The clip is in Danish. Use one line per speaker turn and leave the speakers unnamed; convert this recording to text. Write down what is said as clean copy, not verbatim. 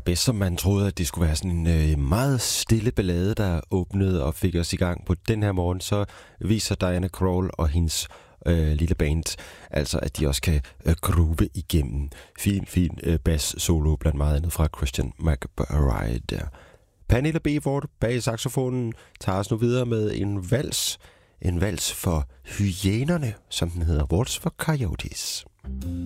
bedst som man troede, at det skulle være sådan en meget stille ballade, der åbnede og fik os i gang på den her morgen, så viser Diana Krall og hendes lille band, altså at de også kan groove igennem. Fin bass-solo, blandt meget andet fra Christian McBride der. Pernille Bévort bag saxofonen tager os nu videre med en vals. En vals for hyænerne, som den hedder. Waltz for Coyotes.